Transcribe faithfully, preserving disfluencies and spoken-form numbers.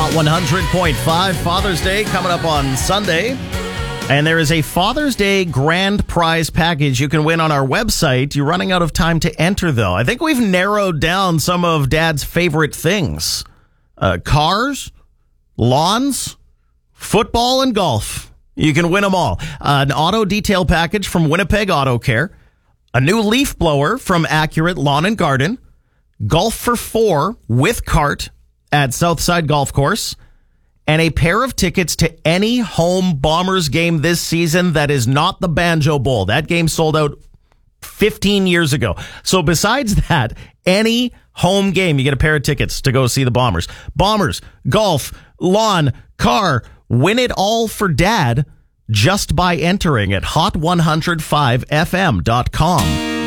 Hot one hundred point five, Father's Day coming up on Sunday. And there is a Father's Day grand prize package you can win on our website. You're running out of time to enter, though. I think we've narrowed down some of Dad's favorite things. Uh, cars, lawns, football, and golf. You can win them all. Uh, an auto detail package from Winnipeg Auto Care. A new leaf blower from Accurate Lawn and Garden. Golf for four with cart at Southside Golf Course, and a pair of tickets to any home Bombers game this season that is not the Banjo Bowl. That game sold out fifteen years ago. So besides that, any home game, you get a pair of tickets to go see the Bombers. Bombers, golf, lawn, car, win it all for Dad just by entering at hot one oh five f m dot com.